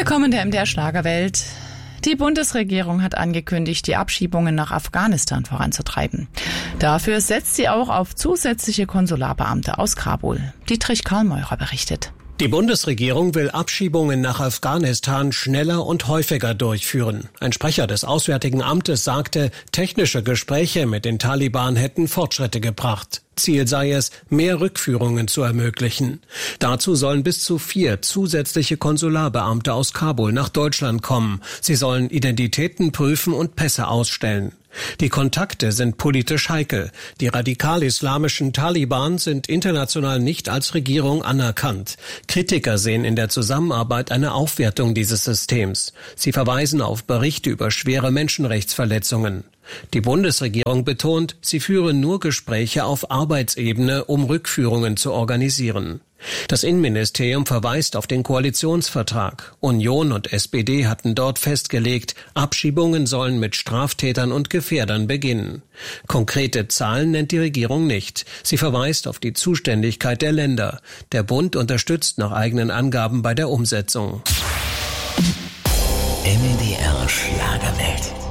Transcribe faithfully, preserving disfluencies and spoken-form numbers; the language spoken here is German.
Willkommen in der M D R Schlagerwelt. Die Bundesregierung hat angekündigt, die Abschiebungen nach Afghanistan voranzutreiben. Dafür setzt sie auch auf zusätzliche Konsularbeamte aus Kabul. Dietrich Karlmeurer berichtet. Die Bundesregierung will Abschiebungen nach Afghanistan schneller und häufiger durchführen. Ein Sprecher des Auswärtigen Amtes sagte, technische Gespräche mit den Taliban hätten Fortschritte gebracht. Ziel sei es, mehr Rückführungen zu ermöglichen. Dazu sollen bis zu vier zusätzliche Konsularbeamte aus Kabul nach Deutschland kommen. Sie sollen Identitäten prüfen und Pässe ausstellen. Die Kontakte sind politisch heikel. Die radikal-islamischen Taliban sind international nicht als Regierung anerkannt. Kritiker sehen in der Zusammenarbeit eine Aufwertung dieses Systems. Sie verweisen auf Berichte über schwere Menschenrechtsverletzungen. Die Bundesregierung betont, sie führe nur Gespräche auf Arbeitsebene, um Rückführungen zu organisieren. Das Innenministerium verweist auf den Koalitionsvertrag. Union und S P D hatten dort festgelegt, Abschiebungen sollen mit Straftätern und Gefährdern beginnen. Konkrete Zahlen nennt die Regierung nicht. Sie verweist auf die Zuständigkeit der Länder. Der Bund unterstützt nach eigenen Angaben bei der Umsetzung. M D R Schlagerwelt.